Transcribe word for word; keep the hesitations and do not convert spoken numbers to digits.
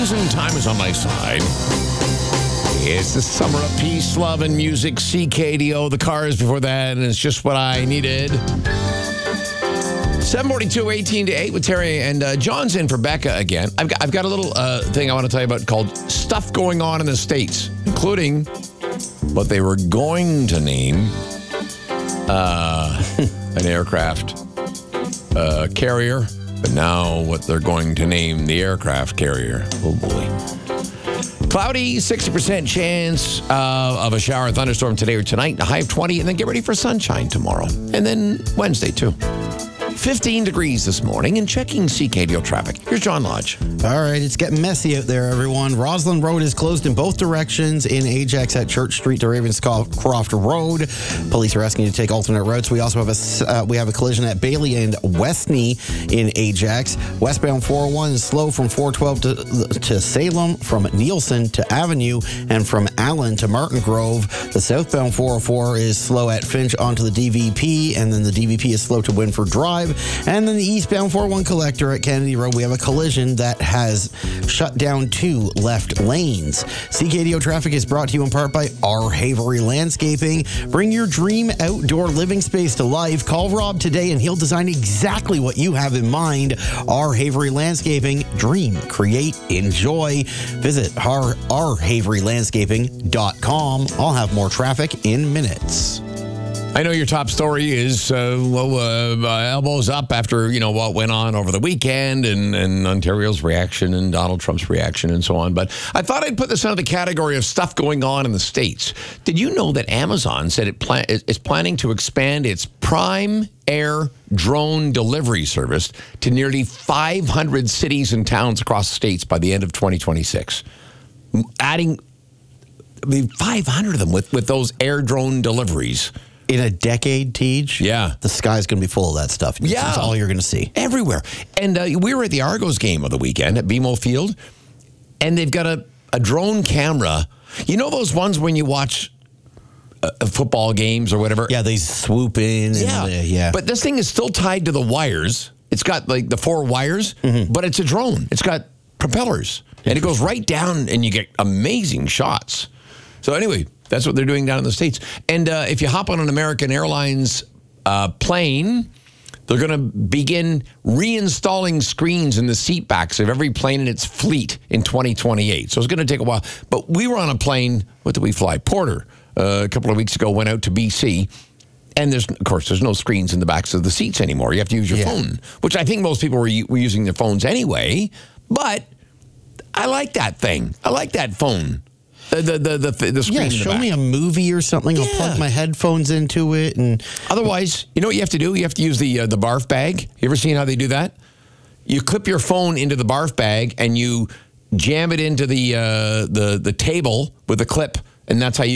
and time is on my side. It's the summer of peace, love, and music. C K D O, the Cars before that, and it's just what I needed. seven forty-two, eighteen to eight with Terry, and uh, John's in for Becca again. I've got, I've got a little uh, thing I want to tell you about called stuff going on in the States, including what they were going to name uh, an aircraft uh, carrier, but now what they're going to name the aircraft carrier. Oh, boy. Cloudy, sixty percent chance uh, of a shower or thunderstorm today or tonight, a high of twenty, and then get ready for sunshine tomorrow. And then Wednesday, too. fifteen degrees this morning, and checking C K D O traffic. Here's John Lodge. All right, it's getting messy out there, everyone. Roslyn Road is closed in both directions in Ajax at Church Street to Ravenscroft Road. Police are asking you to take alternate routes. We also have a uh, we have a collision at Bailey and Westney in Ajax. Westbound four oh one is slow from four twelve to, to Salem, from Nielsen to Avenue, and from Allen to Martin Grove. The southbound four oh four is slow at Finch onto the D V P, and then the D V P is slow to Winford Drive. And then the eastbound four oh one collector at Kennedy Road, we have a collision that has shut down two left lanes. C K D O traffic is brought to you in part by R. Havery Landscaping. Bring your dream outdoor living space to life. Call Rob today and he'll design exactly what you have in mind. R. Havery Landscaping. Dream, create, enjoy. Visit r havery landscaping dot com. I'll have more traffic in minutes. I know your top story is uh, well, uh, elbows up after, you know, what went on over the weekend and, and Ontario's reaction and Donald Trump's reaction and so on. But I thought I'd put this under the category of stuff going on in the States. Did you know that Amazon said it plan- is planning to expand its Prime Air drone delivery service to nearly five hundred cities and towns across the states by the end of twenty twenty-six? Adding, I mean, five hundred of them with, with those air drone deliveries. In a decade, Tej, yeah, the sky's going to be full of that stuff. Yeah. That's all you're going to see. Everywhere. And uh, we were at the Argos game of the weekend at B M O Field, and they've got a, a drone camera. You know those ones when you watch uh, football games or whatever? Yeah, they swoop in. Yeah. And, uh, yeah. But this thing is still tied to the wires. It's got like the four wires, mm-hmm. but it's a drone. It's got propellers. And it goes right down, and you get amazing shots. So anyway, that's what they're doing down in the States. And uh, if you hop on an American Airlines uh, plane, they're going to begin reinstalling screens in the seat backs of every plane in its fleet in twenty twenty-eight. So it's going to take a while. But we were on a plane, what did we fly? Porter, uh, a couple of weeks ago, went out to B C. And there's, of course, there's no screens in the backs of the seats anymore. You have to use your yeah. phone, which I think most people were, were using their phones anyway. But I like that thing. I like that phone. The the the the, the screen. Yeah, in the show back. me a movie or something. Yeah. I'll plug my headphones into it, and otherwise, you know what you have to do? You have to use the uh, the barf bag. You ever seen how they do that? You clip your phone into the barf bag and you jam it into the uh, the the table with a clip, and that's how you.